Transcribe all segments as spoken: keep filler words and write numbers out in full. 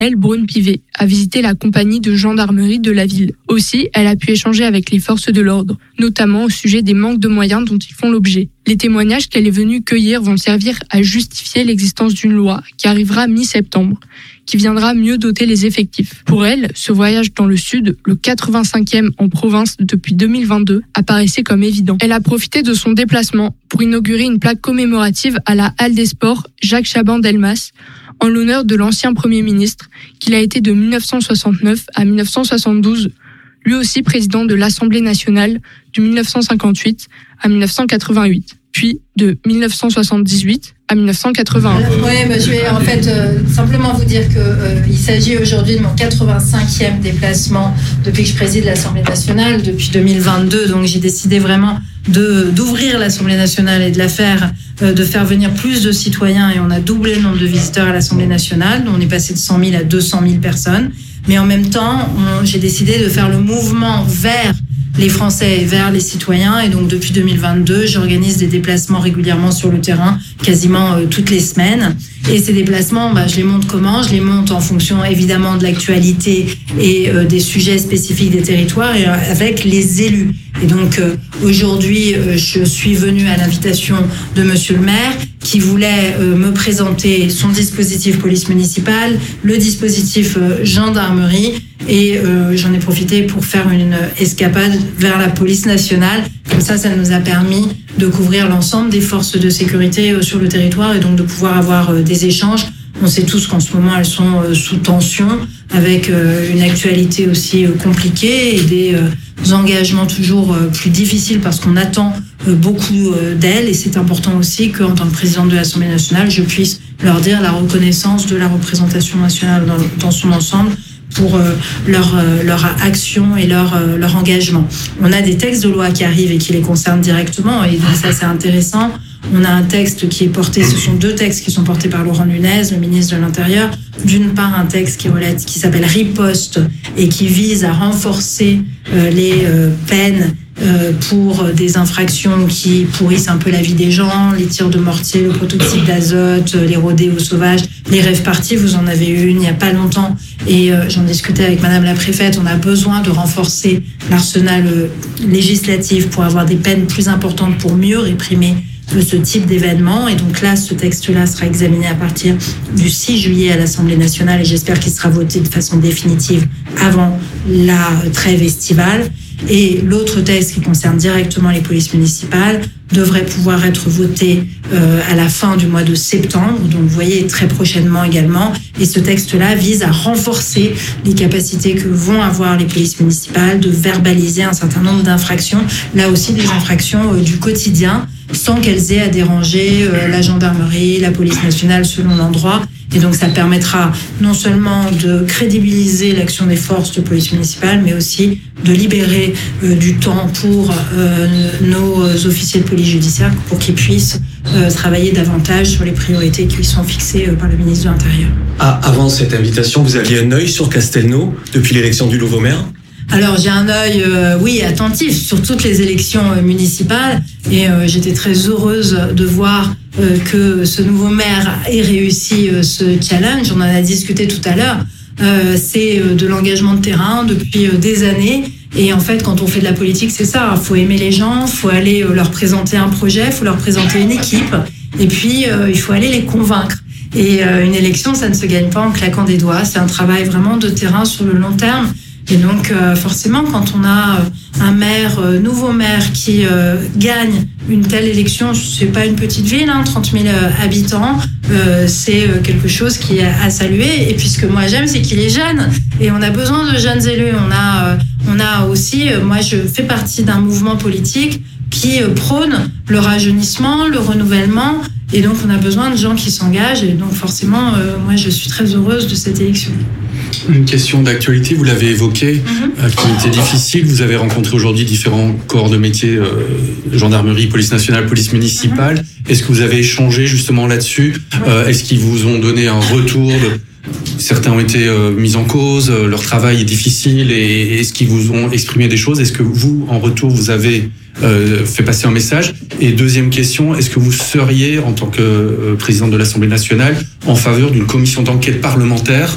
Elle, Braun Pivet, a visité la compagnie de gendarmerie de la ville. Aussi, elle a pu échanger avec les forces de l'ordre, notamment au sujet des manques de moyens dont ils font l'objet. Les témoignages qu'elle est venue cueillir vont servir à justifier l'existence d'une loi qui arrivera mi-septembre, qui viendra mieux doter les effectifs. Pour elle, ce voyage dans le sud, le quatre-vingt-cinquième en province depuis deux mille vingt-deux, apparaissait comme évident. Elle a profité de son déplacement pour inaugurer une plaque commémorative à la Halle des Sports Jacques Chaban-Delmas, en l'honneur de l'ancien Premier ministre, qu'il a été de dix-neuf cent soixante-neuf à dix-neuf cent soixante-douze, lui aussi président de l'Assemblée nationale de dix-neuf cent cinquante-huit à dix-neuf cent quatre-vingt-huit, puis de dix-neuf cent soixante-dix-huit à dix-neuf cent quatre-vingt-un. Oui, bah, je vais en fait euh, simplement vous dire qu'il euh, s'agit aujourd'hui de mon quatre-vingt-cinquième déplacement depuis que je préside l'Assemblée nationale, depuis deux mille vingt-deux. Donc j'ai décidé vraiment de, d'ouvrir l'Assemblée nationale et de la faire, euh, de faire venir plus de citoyens. Et on a doublé le nombre de visiteurs à l'Assemblée nationale. On est passé de cent mille à deux cent mille personnes. Mais en même temps, on, j'ai décidé de faire le mouvement vers les Français et vers les citoyens. Et donc, depuis deux mille vingt-deux, j'organise des déplacements régulièrement sur le terrain, quasiment euh, toutes les semaines. Et ces déplacements, bah, je les monte comment ? Je les monte en fonction, évidemment, de l'actualité et euh, des sujets spécifiques des territoires et euh, avec les élus. Et donc, euh, aujourd'hui, euh, je suis venue à l'invitation de Monsieur le maire qui voulait euh, me présenter son dispositif police municipale, le dispositif euh, gendarmerie. Et euh, j'en ai profité pour faire une escapade vers la police nationale. Comme ça, ça nous a permis de couvrir l'ensemble des forces de sécurité euh, sur le territoire et donc de pouvoir avoir euh, des échanges. On sait tous qu'en ce moment, elles sont euh, sous tension, avec euh, une actualité aussi euh, compliquée et des euh, engagements toujours euh, plus difficiles parce qu'on attend euh, beaucoup euh, d'elles. Et c'est important aussi qu'en tant que présidente de l'Assemblée nationale, je puisse leur dire la reconnaissance de la représentation nationale dans, dans son ensemble, pour euh, leur, euh, leur action et leur, euh, leur engagement. On a des textes de loi qui arrivent et qui les concernent directement, et donc ça c'est intéressant. On a un texte qui est porté, ce sont deux textes qui sont portés par Laurent Nunez, le ministre de l'Intérieur. D'une part, un texte qui, relate, qui s'appelle Riposte et qui vise à renforcer euh, les euh, peines euh, pour des infractions qui pourrissent un peu la vie des gens, les tirs de mortier, le protoxyde d'azote, les rodéos sauvages, les rave-parties. Vous en avez eu une il n'y a pas longtemps et euh, j'en discutais avec Madame la préfète. On a besoin de renforcer l'arsenal euh, législatif pour avoir des peines plus importantes pour mieux réprimer ce type d'événement. Et donc là, ce texte-là sera examiné à partir du six juillet à l'Assemblée nationale et j'espère qu'il sera voté de façon définitive avant la trêve estivale. Et l'autre texte qui concerne directement les polices municipales devrait pouvoir être voté euh, à la fin du mois de septembre, donc vous voyez très prochainement également. Et ce texte-là vise à renforcer les capacités que vont avoir les polices municipales de verbaliser un certain nombre d'infractions, là aussi des infractions euh, du quotidien, sans qu'elles aient à déranger euh, la gendarmerie, la police nationale selon l'endroit. Et donc ça permettra non seulement de crédibiliser l'action des forces de police municipale, mais aussi de libérer euh, du temps pour euh, nos officiers de police judiciaire pour qu'ils puissent euh, travailler davantage sur les priorités qui sont fixées euh, par le ministre de l'Intérieur. Ah, avant cette invitation, vous aviez un œil sur Castelnau depuis l'élection du nouveau maire ? Alors j'ai un œil, euh, oui, attentif sur toutes les élections euh, municipales et euh, j'étais très heureuse de voir euh, que ce nouveau maire ait réussi euh, ce challenge. On en a discuté tout à l'heure. Euh, c'est euh, de l'engagement de terrain depuis euh, des années. Et en fait, quand on fait de la politique, c'est ça. Il faut aimer les gens, il faut aller euh, leur présenter un projet, il faut leur présenter une équipe. Et puis, euh, il faut aller les convaincre. Et euh, une élection, ça ne se gagne pas en claquant des doigts. C'est un travail vraiment de terrain sur le long terme. Et donc, euh, forcément, quand on a euh, un maire, euh, nouveau maire qui euh, gagne une telle élection, c'est pas une petite ville, hein, trente mille euh, habitants, euh, c'est euh, quelque chose qui est à saluer. Et puis, ce que moi j'aime, c'est qu'il est jeune. Et on a besoin de jeunes élus. On a, euh, on a aussi, euh, moi je fais partie d'un mouvement politique qui euh, prône le rajeunissement, le renouvellement. Et donc, on a besoin de gens qui s'engagent. Et donc, forcément, euh, moi, je suis très heureuse de cette élection. Une question d'actualité, vous l'avez évoqué, mm-hmm. actualité difficile. Vous avez rencontré aujourd'hui différents corps de métier, euh, gendarmerie, police nationale, police municipale. Mm-hmm. Est-ce que vous avez échangé justement là-dessus ? euh, Est-ce qu'ils vous ont donné un retour de... Certains ont été euh, mis en cause, euh, leur travail est difficile, et est-ce qu'ils vous ont exprimé des choses ? Est-ce que vous, en retour, vous avez euh, fait passer un message ? Et deuxième question, est-ce que vous seriez, en tant que euh, président de l'Assemblée nationale, en faveur d'une commission d'enquête parlementaire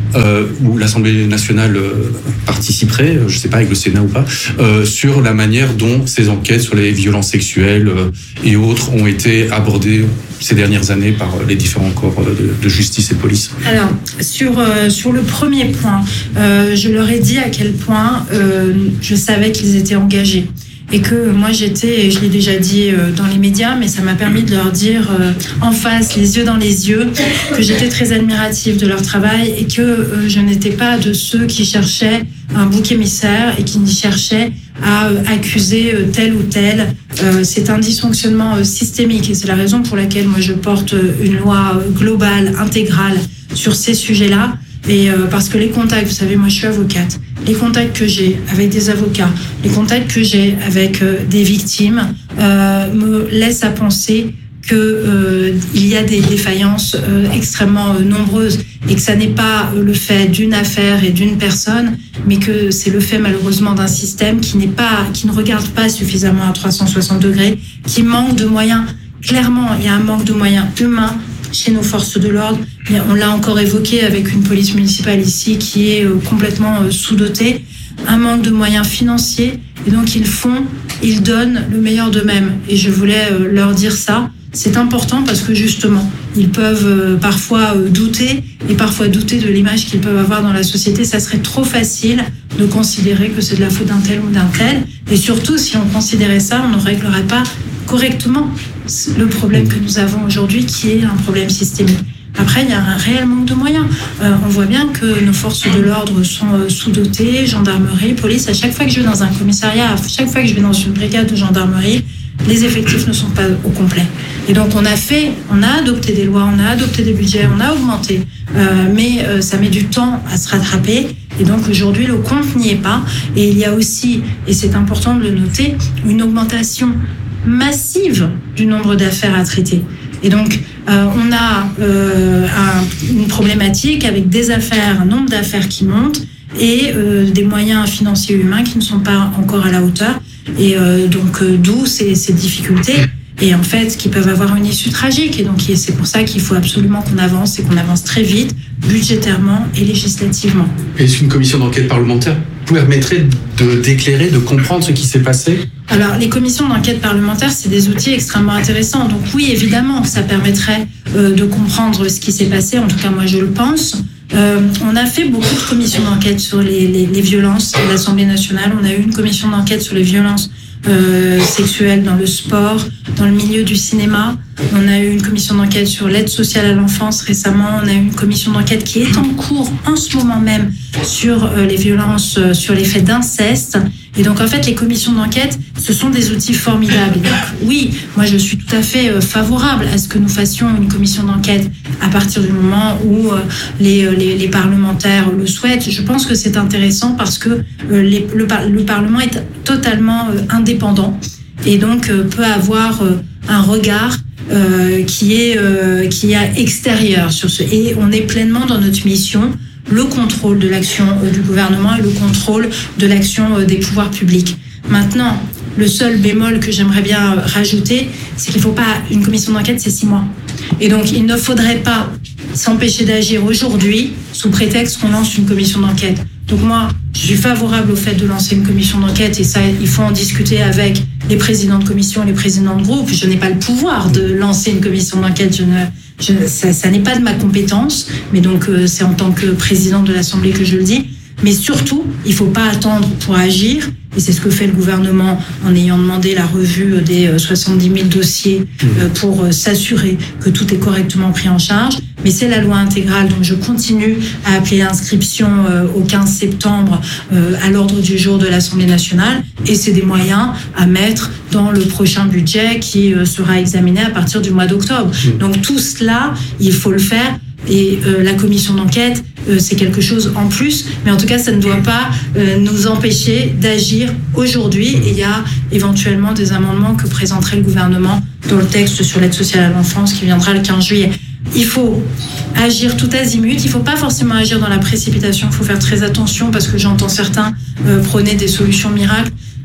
euh, où l'Assemblée nationale euh, participerait, je ne sais pas avec le Sénat ou pas, euh, sur la manière dont ces enquêtes sur les violences sexuelles euh, et autres ont été abordées ces dernières années par les différents corps de, de justice et de police. Alors, sur, euh, sur le premier point, euh, je leur ai dit à quel point euh, je savais qu'ils étaient engagés. Et que moi j'étais, et je l'ai déjà dit euh, dans les médias, mais ça m'a permis de leur dire euh, en face, les yeux dans les yeux, que j'étais très admirative de leur travail et que euh, je n'étais pas de ceux qui cherchaient un bouc émissaire et qui cherchaient à euh, accuser euh, tel ou tel. Euh, c'est un dysfonctionnement euh, systémique et c'est la raison pour laquelle moi je porte une loi globale, intégrale sur ces sujets-là. Et euh, parce que les contacts, vous savez, moi je suis avocate, les contacts que j'ai avec des avocats, les contacts que j'ai avec euh, des victimes euh, me laissent à penser que euh, il y a des défaillances euh, extrêmement euh, nombreuses et que ça n'est pas le fait d'une affaire et d'une personne, mais que c'est le fait malheureusement d'un système qui n'est pas, qui ne regarde pas suffisamment à trois cent soixante degrés, qui manque de moyens. Clairement, il y a un manque de moyens humains chez nos forces de l'ordre. On l'a encore évoqué avec une police municipale ici qui est complètement sous-dotée, un manque de moyens financiers, et donc ils font, ils donnent le meilleur d'eux-mêmes. Et je voulais leur dire ça. C'est important parce que justement, ils peuvent parfois douter et parfois douter de l'image qu'ils peuvent avoir dans la société. Ça serait trop facile de considérer que c'est de la faute d'un tel ou d'un tel. Et surtout, si on considérait ça, on ne réglerait pas correctement le problème que nous avons aujourd'hui, qui est un problème systémique. Après, il y a un réel manque de moyens. Euh, on voit bien que nos forces de l'ordre sont euh, sous-dotées, gendarmerie, police. À chaque fois que je vais dans un commissariat, à chaque fois que je vais dans une brigade de gendarmerie, les effectifs ne sont pas au complet. Et donc, on a fait, on a adopté des lois, on a adopté des budgets, on a augmenté. Euh, mais euh, ça met du temps à se rattraper. Et donc, aujourd'hui, le compte n'y est pas. Et il y a aussi, et c'est important de le noter, une augmentation massive du nombre d'affaires à traiter. Et donc, euh, on a euh, un, une problématique avec des affaires, un nombre d'affaires qui montent et euh, des moyens financiers et humains qui ne sont pas encore à la hauteur. Et euh, donc, euh, d'où ces, ces difficultés et en fait, qui peuvent avoir une issue tragique. Et donc, c'est pour ça qu'il faut absolument qu'on avance et qu'on avance très vite, budgétairement et législativement. Est-ce qu'une commission d'enquête parlementaire permettrait de, d'éclairer, de comprendre ce qui s'est passé ? Alors, les commissions d'enquête parlementaire, c'est des outils extrêmement intéressants. Donc oui, évidemment, ça permettrait euh, de comprendre ce qui s'est passé. En tout cas, moi, je le pense. Euh, on a fait beaucoup de commissions d'enquête sur les, les, les violences à l'Assemblée nationale. On a eu une commission d'enquête sur les violences euh, sexuelles dans le sport, dans le milieu du cinéma. On a eu une commission d'enquête sur l'aide sociale à l'enfance récemment. On a eu une commission d'enquête qui est en cours en ce moment même sur euh, les violences, euh, sur les faits d'inceste. Et donc, en fait, les commissions d'enquête, ce sont des outils formidables. Donc, oui, moi, je suis tout à fait euh, favorable à ce que nous fassions une commission d'enquête à partir du moment où euh, les, les, les parlementaires le souhaitent. Je pense que c'est intéressant parce que euh, les, le, le Parlement est totalement euh, indépendant et donc euh, peut avoir euh, un regard euh, qui est, euh, qui est extérieur sur ce. Et on est pleinement dans notre mission, le contrôle de l'action du gouvernement et le contrôle de l'action des pouvoirs publics. Maintenant, le seul bémol que j'aimerais bien rajouter, c'est qu'il ne faut pas... Une commission d'enquête, c'est six mois. Et donc, il ne faudrait pas s'empêcher d'agir aujourd'hui sous prétexte qu'on lance une commission d'enquête. Donc moi, je suis favorable au fait de lancer une commission d'enquête et ça, il faut en discuter avec les présidents de commission et les présidents de groupe. Je n'ai pas le pouvoir de lancer une commission d'enquête. Je ne... Je, ça, ça n'est pas de ma compétence, mais donc euh, c'est en tant que présidente de l'Assemblée que je le dis. Mais surtout, il ne faut pas attendre pour agir, et c'est ce que fait le gouvernement en ayant demandé la revue des soixante-dix mille dossiers euh, pour euh, s'assurer que tout est correctement pris en charge. Mais c'est la loi intégrale, donc je continue à appeler l'inscription euh, au quinze septembre euh, à l'ordre du jour de l'Assemblée nationale, et c'est des moyens à mettre dans le prochain budget qui euh, sera examiné à partir du mois d'octobre. Mmh. Donc tout cela, il faut le faire. Et euh, la commission d'enquête, euh, c'est quelque chose en plus, mais en tout cas, ça ne doit pas euh, nous empêcher d'agir aujourd'hui. Et il y a éventuellement des amendements que présenterait le gouvernement dans le texte sur l'aide sociale à l'enfance qui viendra le quinze juillet. Il faut agir tout azimut, il ne faut pas forcément agir dans la précipitation, il faut faire très attention parce que j'entends certains euh, prôner des solutions miracles.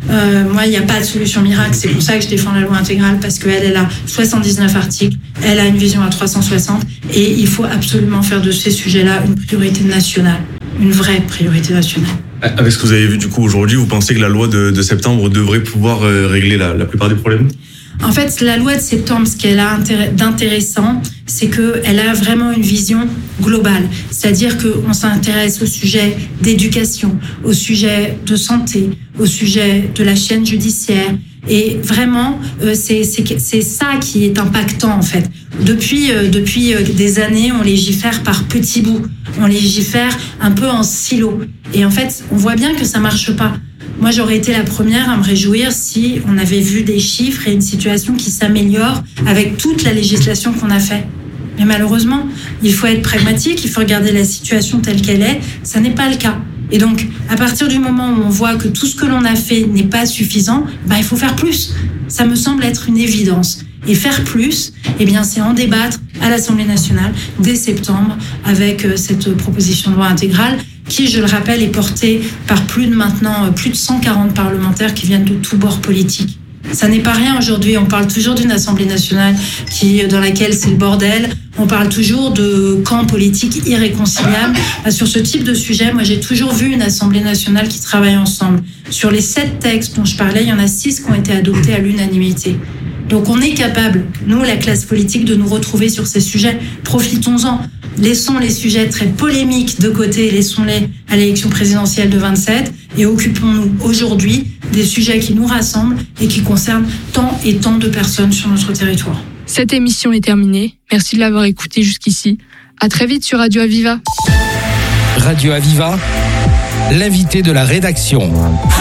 Euh, moi, il n'y a pas de solution miracle. C'est pour ça que je défends la loi intégrale, parce qu'elle, elle a soixante-dix-neuf articles, elle a une vision à trois cent soixante, et il faut absolument faire de ces sujets-là une priorité nationale, une vraie priorité nationale. Avec ce que vous avez vu du coup aujourd'hui, vous pensez que la loi de, de septembre devrait pouvoir euh, régler la, la plupart des problèmes ? En fait, la loi de septembre, ce qu'elle a d'intéressant, c'est qu'elle a vraiment une vision globale. C'est-à-dire qu'on s'intéresse au sujet d'éducation, au sujet de santé, au sujet de la chaîne judiciaire. Et vraiment, euh, c'est, c'est, c'est ça qui est impactant, en fait. Depuis, euh, depuis des années, on légifère par petits bouts. On légifère un peu en silo. Et en fait, on voit bien que ça marche pas. Moi, j'aurais été la première à me réjouir si on avait vu des chiffres et une situation qui s'améliore avec toute la législation qu'on a fait. Mais malheureusement, il faut être pragmatique, il faut regarder la situation telle qu'elle est. Ça n'est pas le cas. Et donc, à partir du moment où on voit que tout ce que l'on a fait n'est pas suffisant, bah, il faut faire plus. Ça me semble être une évidence. Et faire plus, eh bien, c'est en débattre à l'Assemblée nationale dès septembre avec cette proposition de loi intégrale qui, je le rappelle, est portée par plus de maintenant plus de cent quarante parlementaires qui viennent de tous bords politiques. Ça n'est pas rien aujourd'hui. On parle toujours d'une Assemblée nationale qui, dans laquelle c'est le bordel. On parle toujours de camps politiques irréconciliables. Sur ce type de sujet, moi, j'ai toujours vu une Assemblée nationale qui travaille ensemble. Sur les sept textes dont je parlais, il y en a six qui ont été adoptés à l'unanimité. Donc on est capable, nous, la classe politique, de nous retrouver sur ces sujets. Profitons-en. Laissons les sujets très polémiques de côté, laissons-les à l'élection présidentielle de vingt-sept et occupons-nous aujourd'hui des sujets qui nous rassemblent et qui concernent tant et tant de personnes sur notre territoire. Cette émission est terminée. Merci de l'avoir écoutée jusqu'ici. À très vite sur Radio Aviva. Radio Aviva, l'invité de la rédaction.